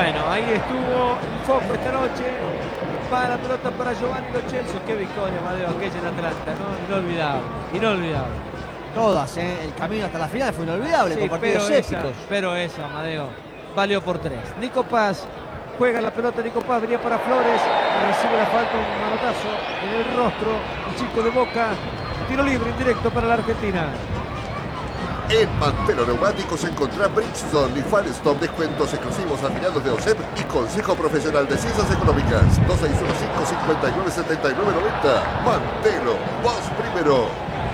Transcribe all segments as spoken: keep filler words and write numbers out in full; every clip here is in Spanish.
Bueno, ahí estuvo el foco esta noche. Va la pelota para Giovanni Lo Celso. Qué victoria, Amadeo, aquella en Atlanta, ¿no? Inolvidable, inolvidable. Todas, ¿eh? El camino hasta la final fue inolvidable, Sí, con partidos pero esa, épicos. pero esa, Amadeo, valió por tres. Nico Paz, juega la pelota Nico Paz, venía para Flores, recibe la falta, un manotazo en el rostro, el chico de Boca, tiro libre indirecto para la Argentina. En Mantelo Neumáticos encontrá Bridgestone y Firestone, descuentos exclusivos afiliados de O S E P y Consejo Profesional de Ciencias Económicas. dos seis uno cinco, cinco nueve, siete nueve nueve cero. Mantelo, vos primero.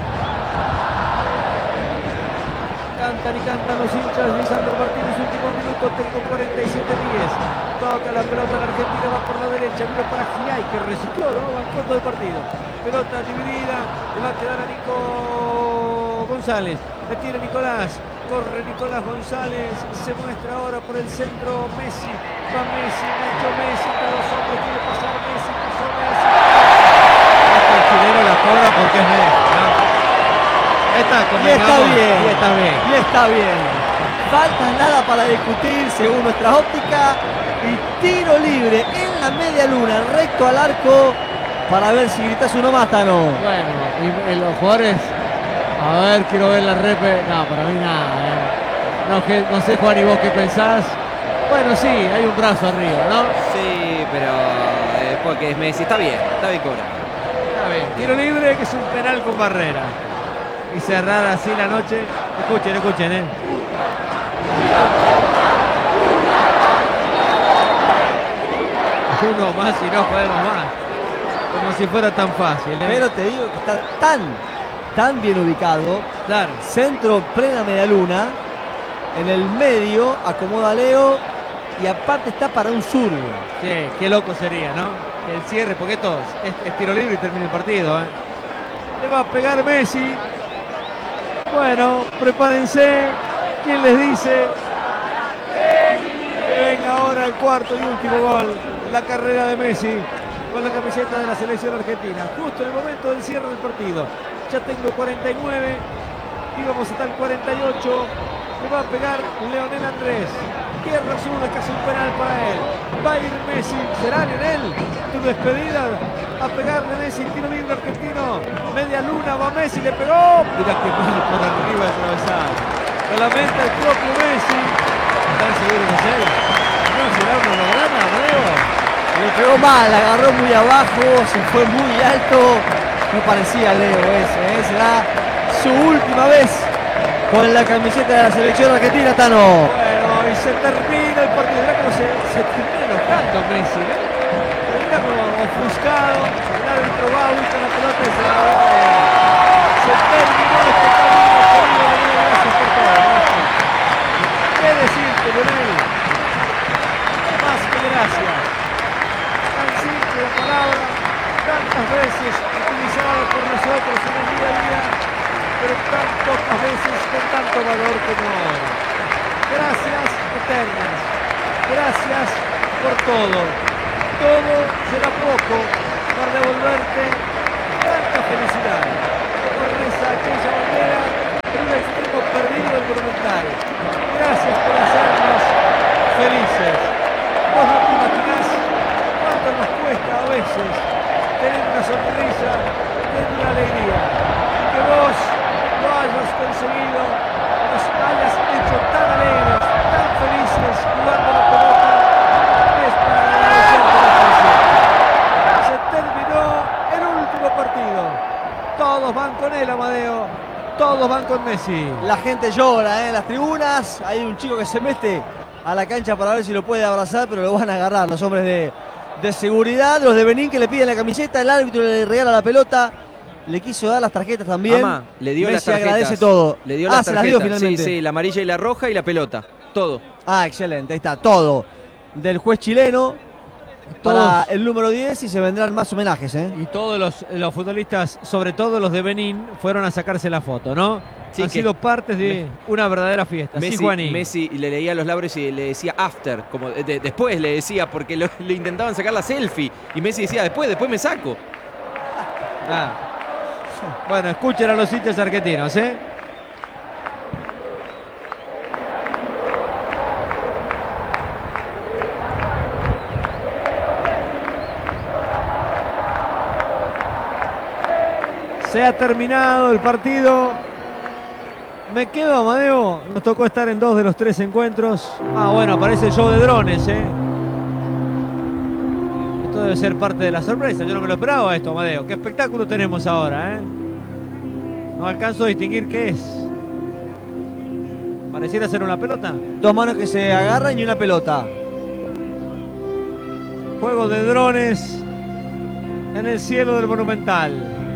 Cantan y cantan los hinchas. Lisandro Martínez, último minuto, tengo cuarenta y siete diez. Toca la pelota, la Argentina va por la derecha, mira para Giay, que resistió, ¿no? Bancó todo el partido. Pelota dividida, le va a quedar a Nico González. La tiene Nicolás, corre Nicolás González, se muestra ahora por el centro Messi. Va Messi, Nacho Messi, entre los hombres quiere pasar Messi, pasó Messi. Este chileno la cobra porque es Messi, ¿no? Está, y está bien, y está bien. Y está bien. Falta nada para discutir según nuestra óptica. Y tiro libre en la media luna, recto al arco, para ver si gritas uno más, Tano. Bueno, y, y los jugadores, a ver, quiero ver la repe. No, para mí nada. Eh. No, que, no sé, Juan, y vos qué pensás. Bueno, sí, hay un brazo arriba, ¿no? Sí, pero eh, porque es Messi, está bien, está bien cobrado. Está bien, tiro libre que es un penal con barrera. Y cerrar así la noche. Escuchen, escuchen, eh. Uno más y no podemos más. Como si fuera tan fácil, ¿eh? Pero te digo que está tan, tan bien ubicado. Claro. Centro, plena media luna. En el medio, acomoda a Leo. Y aparte está para un zurdo. Sí, qué loco sería, ¿no? El cierre, porque esto es, es tiro libre y termina el partido, ¿eh? Le va a pegar Messi. Bueno, prepárense. ¿Quién les dice? Que venga ahora el cuarto y último gol. La carrera de Messi con la camiseta de la selección argentina. Justo en el momento del cierre del partido. Ya tengo cuarenta y nueve. Íbamos hasta el cuarenta y ocho. Le va a pegar Leonel Andrés. Tierra Azul, casi un penal para él. Va a ir Messi. ¿Será Lionel tu despedida? A pegarle a Messi, tiro libre argentino. Media luna, va Messi, le pegó. Mira que mal por arriba el travesaño. Lo lamenta el propio Messi. ¿Están seguros de él? ¿No será un holograma, Leo? Le pegó mal, agarró muy abajo, se fue muy alto. No parecía Leo ese, ¿eh? Será su última vez con la camiseta de la selección argentina, Tano. Bueno, y se termina el partido. Mirá cómo se, se termina enojando Messi, ¿eh? Termina como ofuscado. El árbitro va, busca la pelota y se la va. Se terminó este camino, querido Lionel, gracias por todo. Gracias. ¿Qué decirte, Lionel? Más que gracias. Tan simple la palabra, tantas veces utilizada por nosotros en el día a día, pero tan pocas veces con tanto valor como ahora. Gracias eternas, gracias por todo. Todo será poco para devolverte tanta felicidad. Por esa aquella bandera en un extremo perdido del Monumental. Gracias por hacernos felices. Vos no te imaginás cuánto nos cuesta a veces tener una sonrisa, tener una alegría. Y que vos lo hayas conseguido, nos hayas hecho tan alegres, tan felices jugando la pelota, es para agradecerte la felicidad. Se terminó el último partido. Todos van con él, Amadeo. Todos van con Messi. La gente llora, ¿eh? En las tribunas. Hay un chico que se mete a la cancha para ver si lo puede abrazar, pero lo van a agarrar los hombres de, de seguridad. Los de Benín que le piden la camiseta. El árbitro le regala la pelota. Le quiso dar las tarjetas también. Ama, le dio Messi las tarjetas. agradece todo. Le dio ah, las se tarjetas. las dio finalmente. Sí, sí, la amarilla y la roja y la pelota. Todo. Ah, excelente. Ahí está, todo. Del juez chileno para el número diez y se vendrán más homenajes, ¿eh? Y todos los, los futbolistas, sobre todo los de Benín, fueron a sacarse la foto, ¿no? Sí, Han que sido parte de una verdadera fiesta. Messi, sí, Juaní. Messi le leía los labios y le decía after, como de, después le decía, porque lo, le intentaban sacar la selfie. Y Messi decía, después, después me saco. Ah. Bueno, escuchen a los hinchas argentinos, ¿eh? Se ha terminado el partido. Me quedo, Amadeo. Nos tocó estar en dos de los tres encuentros. Ah, bueno, aparece el show de drones, ¿eh? Esto debe ser parte de la sorpresa. Yo no me lo esperaba esto, Amadeo. ¿Qué espectáculo tenemos ahora, eh? No alcanzo a distinguir qué es. Pareciera ser una pelota. Dos manos que se agarran y una pelota. Juego de drones en el cielo del Monumental.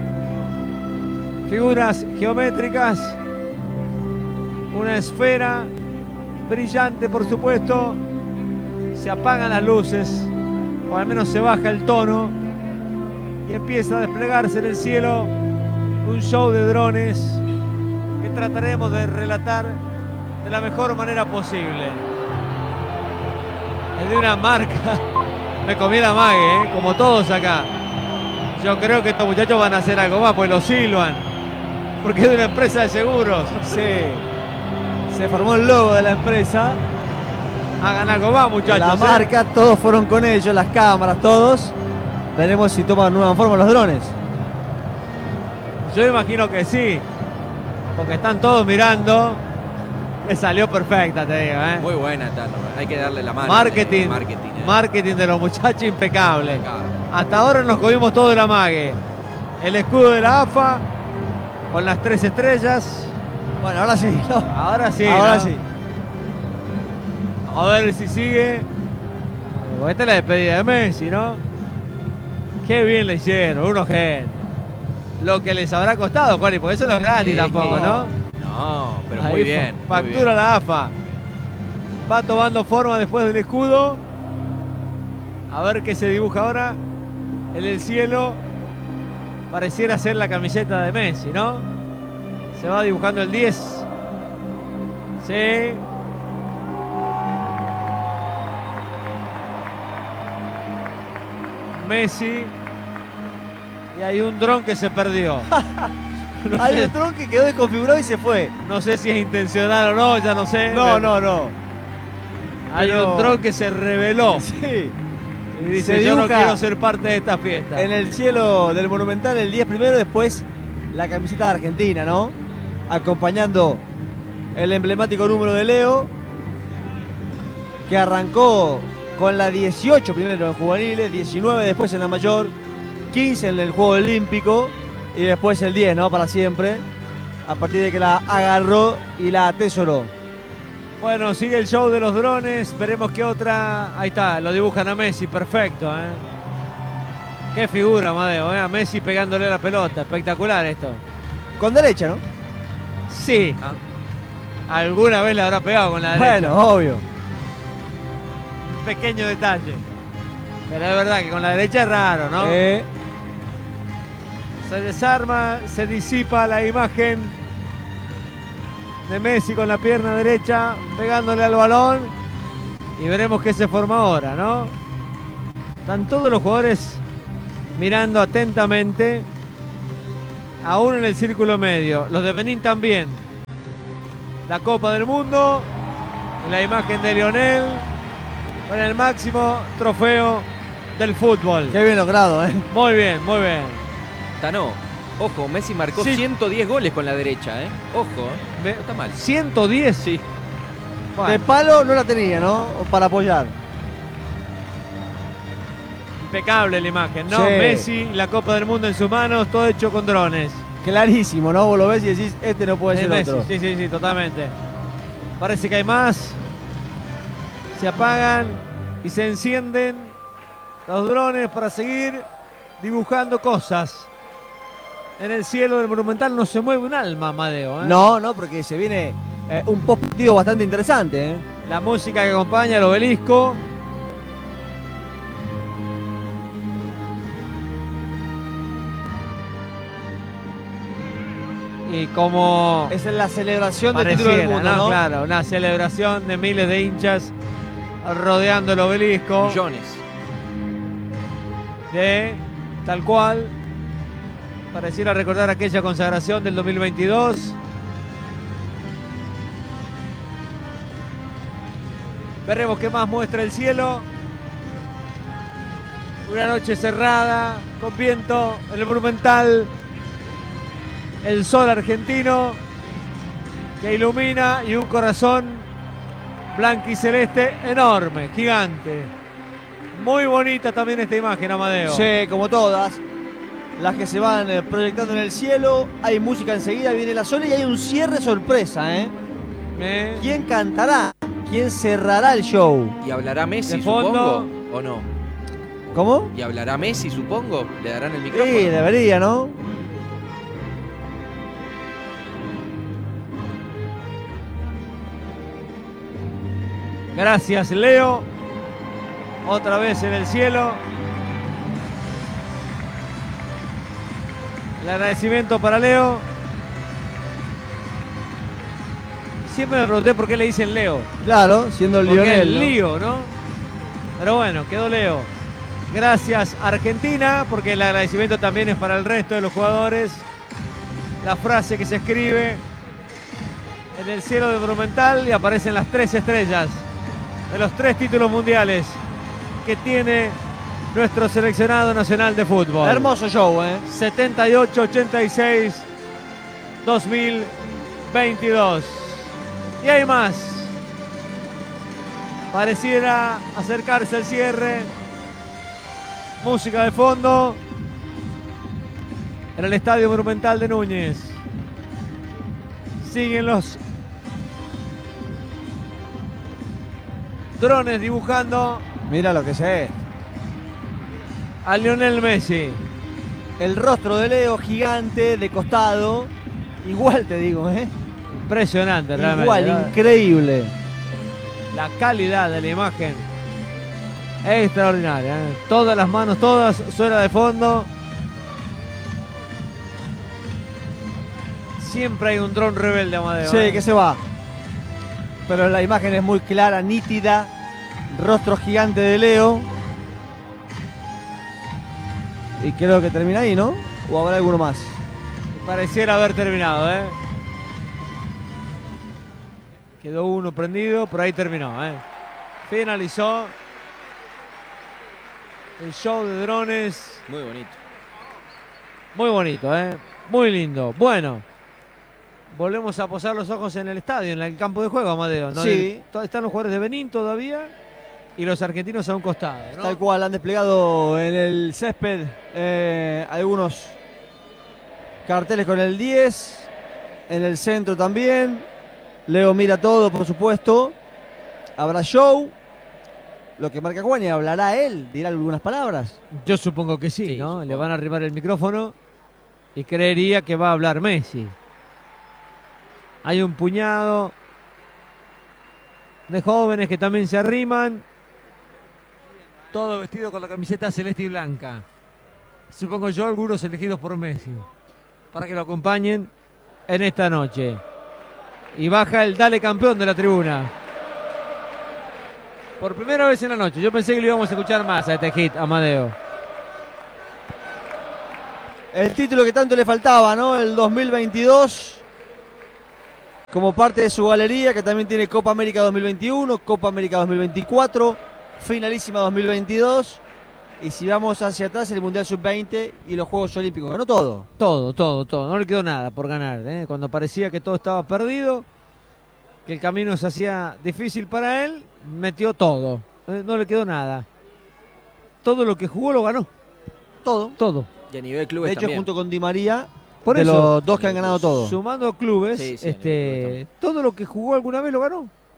Figuras geométricas. Una esfera brillante, por supuesto. Se apagan las luces, o al menos se baja el tono, y empieza a desplegarse en el cielo un show de drones que trataremos de relatar de la mejor manera posible. Es de una marca. Me comí la mague, ¿eh? Como todos acá. Yo creo que estos muchachos van a hacer algo más, pues lo silban. Porque es de una empresa de seguros. Sí. Se formó el logo de la empresa. Hagan algo más, muchachos. La ¿eh? marca, todos fueron con ellos, las cámaras, todos. Veremos si toman nueva forma los drones. Yo imagino que sí. Porque están todos mirando. Me salió perfecta, te digo, ¿eh? Muy buena, Tano. Hay que darle la mano. Marketing. eh, Marketing, eh. Marketing de los muchachos impecable. Claro. Hasta ahora nos comimos todo el amague. El escudo de la A F A con las tres estrellas. Bueno, ahora sí, ¿no? Ahora sí. Ahora ¿no? sí. A ver si sigue. Esta es la despedida de Messi, ¿no? Qué bien le hicieron, unos genios. Lo que les habrá costado, Juani, porque eso no es gratis Sí, tampoco, ¿no? No, pero Ahí muy bien. muy Factura bien. la A F A. Va tomando forma después del escudo. A ver qué se dibuja ahora. En el cielo pareciera ser la camiseta de Messi, ¿no? Se va dibujando el diez. Sí. Messi. Y hay un dron que se perdió. No Hay sé, un dron que quedó desconfigurado y se fue. no sé si es intencional o no, ya no sé. No, pero no, no. Hay pero- un dron que se reveló. Sí. Y dice, Se yo no dibuja quiero ser parte de esta fiesta. En el cielo del Monumental el diez primero, después la camiseta de Argentina, ¿no? Acompañando el emblemático número de Leo, que arrancó con la dieciocho primero en juveniles, diecinueve después en la mayor, quince en el Juego Olímpico y después el diez, ¿no? Para siempre, a partir de que la agarró y la atesoró. Bueno, sigue el show de los drones. Veremos qué otra. Ahí está, lo dibujan a Messi, perfecto, ¿eh? Qué figura, Amadeo, ¿eh? A Messi pegándole la pelota. Espectacular esto. Con derecha, ¿no? Sí. Ah. Alguna vez le habrá pegado con la derecha. Bueno, obvio. Pequeño detalle. Pero es verdad que con la derecha es raro, ¿no? Eh, Se desarma, se disipa la imagen de Messi con la pierna derecha pegándole al balón y veremos qué se forma ahora, ¿no? Están todos los jugadores mirando atentamente, aún en el círculo medio. Los de Benín también. La Copa del Mundo, la imagen de Lionel con el máximo trofeo del fútbol. qué bien logrado, ¿eh? Muy bien, muy bien. Tano, ojo, Messi marcó Sí. ciento diez goles con la derecha, ¿eh? Ojo, ¿eh? Ve- No está mal. ciento diez. Sí. Bueno, De palo no la tenía, ¿no? Para apoyar. impecable la imagen, ¿no? Sí. Messi, la Copa del Mundo en sus manos, todo hecho con drones. Clarísimo, ¿no? Vos lo ves y decís, este no puede Es ser Messi, otro. sí, sí, sí, totalmente. Parece que hay más. Se apagan y se encienden los drones para seguir dibujando cosas. En el cielo del Monumental no se mueve un alma, Amadeo, ¿eh? No, no, porque se viene eh, un post partido bastante interesante, ¿eh? La música que acompaña el obelisco. Y como Es en la celebración del título pareciera, del mundo, ¿no? ¿no? Claro, una celebración de miles de hinchas rodeando el obelisco. Millones. De tal cual. Pareciera recordar aquella consagración del dos mil veintidós. Veremos qué más muestra el cielo. Una noche cerrada, con viento en el Monumental. el sol argentino que ilumina y un corazón blanquiceleste enorme, gigante. Muy bonita también esta imagen, Amadeo. Sí, como todas. Las que se van eh, proyectando en el cielo. Hay música enseguida, viene la sola y hay un cierre sorpresa, ¿eh? Eh, ¿Quién cantará? ¿Quién cerrará el show? ¿Y hablará Messi, De fondo. supongo? ¿O no? ¿Cómo? ¿Y hablará Messi, supongo? ¿Le darán el micrófono? Sí, debería, ¿no? Gracias, Leo. Otra vez en el cielo. El agradecimiento para Leo. Siempre me pregunté por qué le dicen Leo. Claro, siendo Porque Lionel. es ¿no? lío, ¿no? Pero bueno, quedó Leo. Gracias, Argentina, porque el agradecimiento también es para el resto de los jugadores. La frase que se escribe en el cielo de Monumental y aparecen las tres estrellas de los tres títulos mundiales que tiene nuestro seleccionado nacional de fútbol. Hermoso show, ¿eh? setenta y ocho, ochenta y seis, dos mil veintidós. Y hay más. Pareciera acercarse el cierre. Música de fondo. En el Estadio Monumental de Núñez. Siguen los drones dibujando Mira lo que sé. a Lionel Messi. El rostro de Leo gigante de costado. Igual te digo, ¿eh? Impresionante realmente. Igual, ¿no? increíble. La calidad de la imagen es extraordinaria, ¿eh? Todas las manos, todas suena de fondo. Siempre hay un dron rebelde, Amadeo. Sí, ¿eh? que se va. Pero la imagen es muy clara, nítida. Rostro gigante de Leo. Y creo que termina ahí, ¿no? ¿O habrá alguno más? Pareciera haber terminado, ¿eh? Quedó uno prendido, pero ahí terminó, ¿eh? Finalizó el show de drones. Muy bonito. Muy bonito, ¿eh? Muy lindo. Bueno, volvemos a posar los ojos en el estadio, en el campo de juego, Amadeo, ¿no? Sí. El- están los jugadores de Benín todavía y los argentinos a un costado, ¿no? Tal cual, han desplegado en el césped eh, algunos carteles con el diez. En el centro también. Leo mira todo, por supuesto. Habrá show. Lo que marca Juan y hablará él, dirá algunas palabras. Yo supongo que sí, Sí, ¿no? supongo. Le van a arrimar el micrófono y creería que va a hablar Messi. Hay un puñado de jóvenes que también se arriman. Todo vestido con la camiseta celeste y blanca. Supongo yo algunos elegidos por Messi. Para que lo acompañen en esta noche. Y baja el dale campeón de la tribuna. Por primera vez en la noche. Yo pensé que lo íbamos a escuchar más a este hit, Amadeo. El título que tanto le faltaba, ¿no? El dos mil veintidós. Como parte de su galería, que también tiene Copa América dos mil veintiuno, Copa América dos mil veinticuatro, Finalísima dos mil veintidós. Y si vamos hacia atrás, el Mundial sub veinte y los Juegos Olímpicos. Ganó todo. Todo, todo, todo. No le quedó nada por ganar, ¿eh? Cuando parecía que todo estaba perdido, que el camino se hacía difícil para él, metió todo. ¿eh? No le quedó nada. Todo lo que jugó lo ganó. Todo. Todo. Y a nivel clubes De hecho, también. junto con Di María, Por de eso, los dos que han ganado todo. sumando clubes, Sí, sí, este, todo lo que jugó alguna vez lo ganó.